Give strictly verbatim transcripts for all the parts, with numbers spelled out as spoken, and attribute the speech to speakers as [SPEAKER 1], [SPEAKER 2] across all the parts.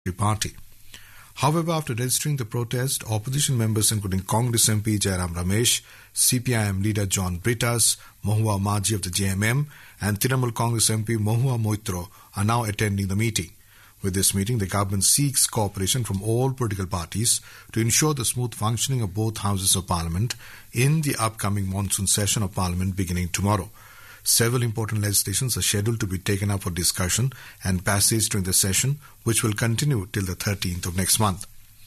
[SPEAKER 1] Party. However, after registering the protest, opposition members including Congress M P Jairam Ramesh, C P I M leader John Britas, Mahua Maji of the J M M and Trinamool Congress M P Mahua Moitro are now attending the meeting. With this meeting, the government seeks cooperation from all political parties to ensure the smooth functioning of both houses of parliament in the upcoming monsoon session of parliament beginning tomorrow. Several important legislations are scheduled to be taken up for discussion and passage during the session, which will continue till the thirteenth of next month.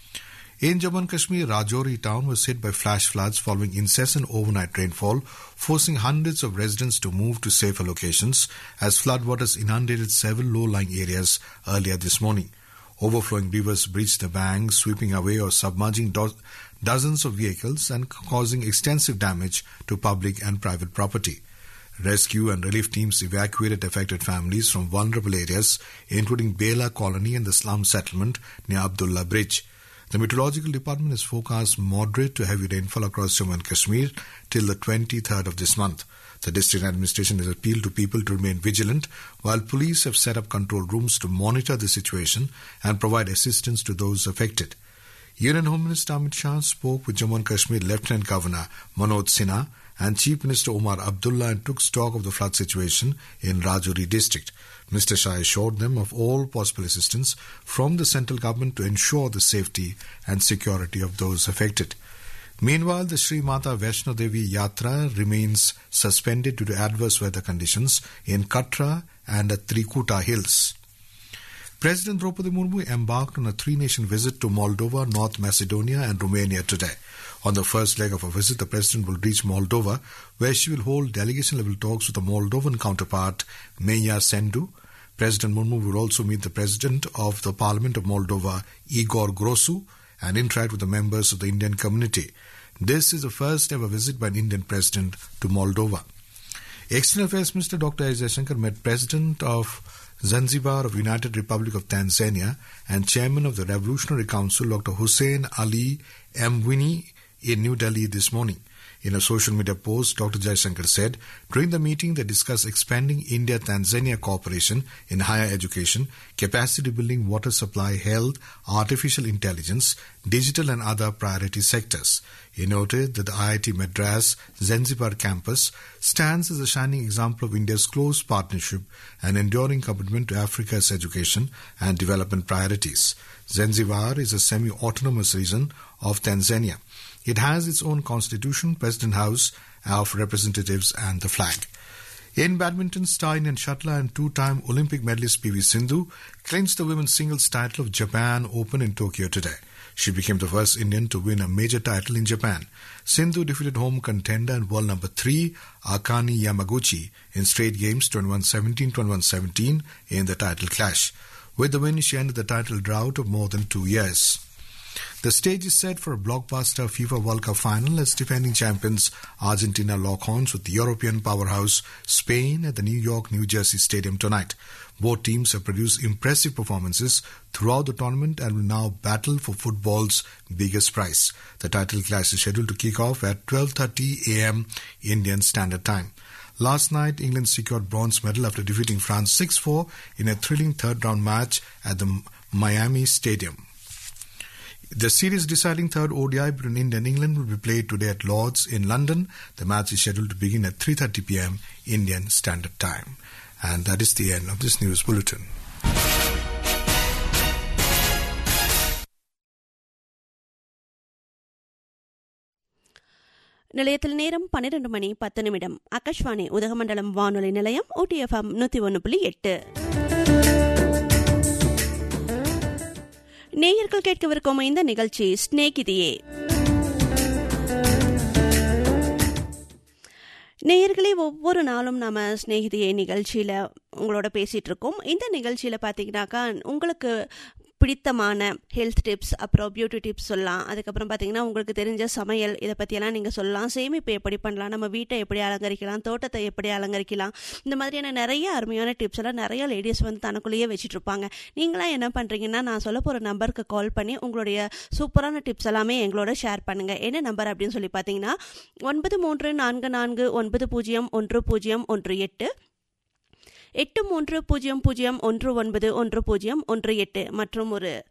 [SPEAKER 1] In Jammu and Kashmir, Rajouri town was hit by flash floods following incessant overnight rainfall, forcing hundreds of residents to move to safer locations as floodwaters inundated several low-lying areas earlier this morning. Overflowing rivers breached the banks, sweeping away or submerging do- dozens of vehicles and causing extensive damage to public and private property. Rescue and relief teams evacuated affected families from vulnerable areas, including Bela Colony and the slum settlement near Abdullah Bridge. The Meteorological Department has forecast moderate to heavy rainfall across Jammu and Kashmir till the twenty-third of this month. The district administration has appealed to people to remain vigilant, while police have set up control rooms to monitor the situation and provide assistance to those affected. Union Home Minister Amit Shah spoke with Jammu and Kashmir Lieutenant Governor Manoj Sinha and Chief Minister Omar Abdullah and took stock of the flood situation in Rajouri district. Mister Shah assured them of all possible assistance from the central government to ensure the safety and security of those affected. Meanwhile, the Sri Mata Vaishno Devi Yatra remains suspended due to adverse weather conditions in Katra and at Trikuta Hills. President Draupadi Murmu embarked on a three-nation visit to Moldova, North Macedonia and Romania today. On the first leg of her visit, the President will reach Moldova, where she will hold delegation-level talks with the Moldovan counterpart, Meia Sandu. President Murmu will also meet the President of the Parliament of Moldova, Igor Grosu, and interact with the members of the Indian community. This is the first-ever visit by an Indian President to Moldova. External Affairs Minister Doctor S. Jaishankar met President of Zanzibar of United Republic of Tanzania and Chairman of the Revolutionary Council, Doctor Hussein Ali Mwinyi, in New Delhi this morning. In a social media post, Doctor Jaishankar said, during the meeting they discussed expanding India-Tanzania cooperation in higher education, capacity building, water supply, health, artificial intelligence, digital and other priority sectors. He noted that the I I T Madras Zanzibar campus stands as a shining example of India's close partnership and enduring commitment to Africa's education and development priorities. Zanzibar is a semi-autonomous region of Tanzania. It has its own constitution, President House of Representatives and the flag. In badminton, star Indian shuttler and two-time Olympic medalist P V Sindhu clinched the women's singles title of Japan Open in Tokyo today. She became the first Indian to win a major title in Japan. Sindhu defeated home contender and world number three Akane Yamaguchi in straight games twenty-one seventeen, twenty-one seventeen in the title clash. With the win, she ended the title drought of more than two years. The stage is set for a blockbuster FIFA World Cup final as defending champions Argentina lock horns with the European powerhouse Spain at the New York, New Jersey Stadium tonight. Both teams have produced impressive performances throughout the tournament and will now battle for football's biggest prize. The title clash is scheduled to kick off at twelve thirty a.m. Indian Standard Time. Last night, England secured bronze medal after defeating France six four in a thrilling third-round match at the Miami Stadium. The series deciding third O D I between India and England will be played today at Lord's in London. The match is scheduled to begin at three thirty p.m. Indian Standard Time. And that is the end of this news bulletin.
[SPEAKER 2] நிலையத்தில் நேரம் பன்னிரண்டு மணி பத்து நிமிடம். ஆகாஷ்வாணி உதகமண்டலம் வானொலி நிலையம் ஊட்டி FM நூற்றி ஒன்று புள்ளி எட்டு. நேயர்கள் கேட்கவிருக்கும் இந்த நிகழ்ச்சி ஸ்நேகிதியே. நேயர்களே, ஒவ்வொரு நாளும் நம்ம ஸ்நேகிதியே நிகழ்ச்சியில் உங்களோட பேசிகிட்டு இருக்கோம். இந்த நிகழ்ச்சியில் பார்த்தீங்கன்னாக்கா உங்களுக்கு பிடித்தமான ஹெல்த் டிப்ஸ், அப்புறம் பியூட்டி டிப்ஸ் சொல்லலாம். அதுக்கப்புறம் பார்த்தீங்கன்னா உங்களுக்கு தெரிஞ்ச சமையல், இதை பற்றியெல்லாம் நீங்கள் சொல்லலாம். சேமிப்பு எப்படி பண்ணலாம், நம்ம வீட்டை எப்படி அலங்கரிக்கலாம், தோட்டத்தை எப்படி அலங்கரிக்கலாம், இந்த மாதிரியான நிறைய அருமையான டிப்ஸ் எல்லாம் நிறைய லேடிஸ் வந்து தனக்குள்ளேயே வச்சுட்டு இருப்பாங்க. நீங்களாம் என்ன பண்ணுறீங்கன்னா, நான் சொல்ல போகிற நம்பருக்கு கால் பண்ணி உங்களுடைய சூப்பரான டிப்ஸ் எல்லாமே எங்களோட ஷேர் பண்ணுங்கள். என்ன நம்பர் அப்படின்னு சொல்லி பார்த்தீங்கன்னா ஒன்பது மூன்று நான்கு நான்கு ஒன்பது பூஜ்ஜியம் ஒன்று பூஜ்ஜியம் ஒன்று எட்டு எட்டு மூன்று பூஜ்ஜியம் பூஜ்ஜியம் ஒன்று ஒன்பது ஒன்று பூஜ்ஜியம் ஒன்று எட்டு மற்றும் ஒரு